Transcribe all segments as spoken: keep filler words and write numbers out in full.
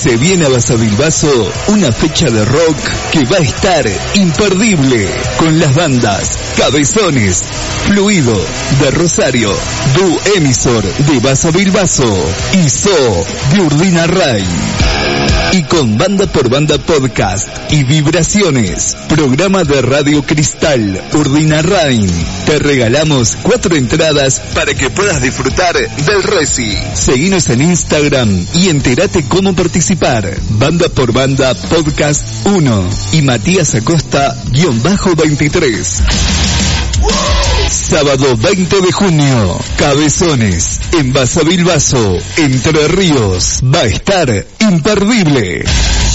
Se viene a Basavilbaso una fecha de rock que va a estar imperdible con las bandas Cabezones, Fluido de Rosario, Du Emisor de Basavilbaso y So de Urdina Ray. Y con Banda por Banda Podcast y Vibraciones, programa de Radio Cristal Urdina Rain, te regalamos cuatro entradas para que puedas disfrutar del Reci. Seguinos en Instagram y entérate cómo participar. Banda por Banda Podcast uno y Matías Acosta guión bajo veintitrés. Sábado veinte de junio, Cabezones, en Basavilbaso, Entre Ríos. Va a estar imperdible.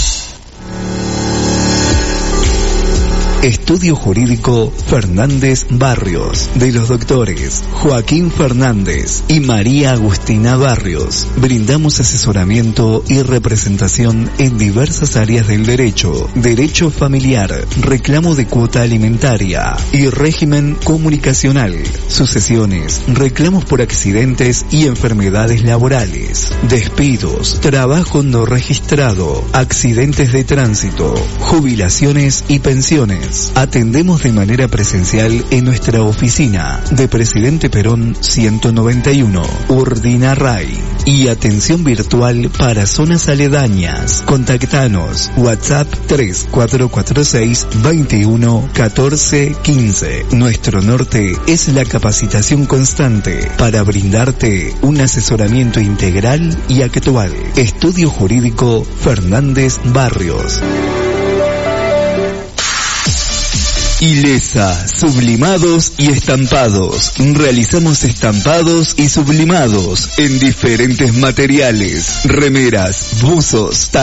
Estudio Jurídico Fernández Barrios, de los doctores Joaquín Fernández y María Agustina Barrios. Brindamos asesoramiento y representación en diversas áreas del derecho, derecho familiar, reclamo de cuota alimentaria y régimen comunicacional, sucesiones, reclamos por accidentes y enfermedades laborales, despidos, trabajo no registrado, accidentes de tránsito, jubilaciones y pensiones. Atendemos de manera presencial en nuestra oficina de Presidente Perón ciento noventa y uno, Urdina Ray, y atención virtual para zonas aledañas. Contactanos WhatsApp tres cuatro cuatro seis, veintiuno, catorce, quince. Nuestro norte es la capacitación constante para brindarte un asesoramiento integral y actual. Estudio Jurídico Fernández Barrios. Ilesa, sublimados y estampados. Realizamos estampados y sublimados en diferentes materiales, remeras, buzos,